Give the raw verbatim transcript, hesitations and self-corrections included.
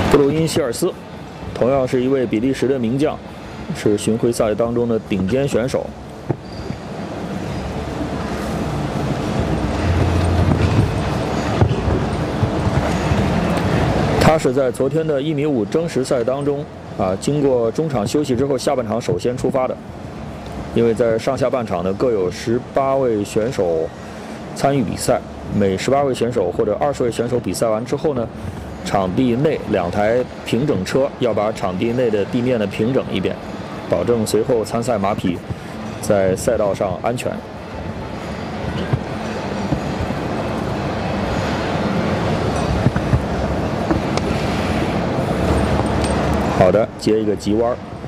布鲁因希尔斯，同样是一位比利时的名将，是巡回赛当中的顶尖选手。他是在昨天的一米五争实赛当中啊，经过中场休息之后，下半场首先出发的。因为在上下半场呢，各有十八位选手参与比赛，每十八位选手或者二十位选手比赛完之后呢，场地内两台平整车要把场地内的地面呢平整一遍，保证随后参赛马匹在赛道上安全。好的，接一个急弯。